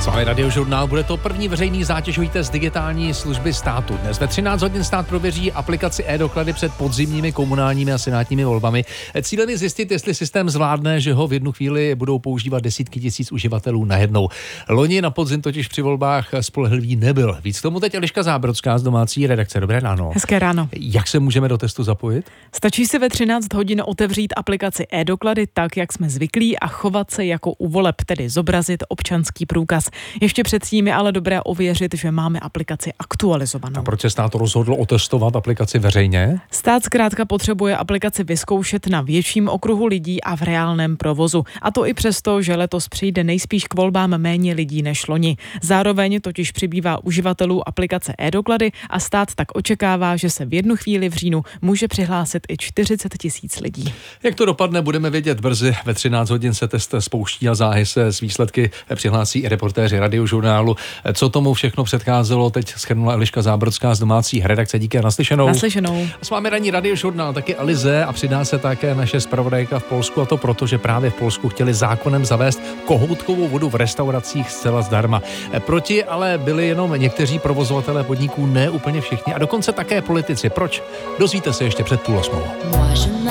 vámi Radiožurnál, bude to první veřejný zátěžový test digitální služby státu. Dnes ve 13 hodin stát prověří aplikaci e-doklady před podzimními komunálními a senátními volbami. Cílem je zjistit, jestli systém zvládne, že ho v jednu chvíli budou používat desítky tisíc uživatelů najednou. Loni na podzim totiž při volbách spolehlivý nebyl. Víc k tomu teď Eliška Zábrodská z domácí redakce. Dobré ráno. Hezké ráno. Jak se můžeme do testu zapojit? Stačí si ve 13 hodin otevřít aplikaci e-doklady tak, jak jsme zvyklí, a chovat se jako u voleb, tedy zobrazit občanský průkaz. Ještě předtím je ale dobré ověřit, že máme aplikaci aktualizovanou. A proč se stát rozhodl otestovat aplikaci veřejně? Stát zkrátka potřebuje aplikaci vyzkoušet na větším okruhu lidí a v reálném provozu. A to i přesto, že letos přijde nejspíš k volbám méně lidí než loni. Zároveň totiž přibývá uživatelů aplikace e-doklady a stát tak očekává, že se v jednu chvíli v říjnu může přihlásit i 40 tisíc lidí. Jak to dopadne, budeme vědět brzy. Ve 13 hodin se test spouští a záhy se s výsledky přihlásí i reportéři Radiožurnálu. Co tomu všechno předcházelo, teď shrnula Eliška Zábrodská z domácí redakce. Díky a naslyšenou. Naslyšenou. S vámi ranní Radiožurnál, taky Alize, a přidá se také naše zpravodajka v Polsku, a to proto, že právě v Polsku chtěli zákonem zavést kohoutkovou vodu v restauracích zcela zdarma. Proti ale byli jenom někteří provozovatelé podniků, ne úplně všichni, a dokonce také politici. Proč? Dozvíte se ještě před 7:30.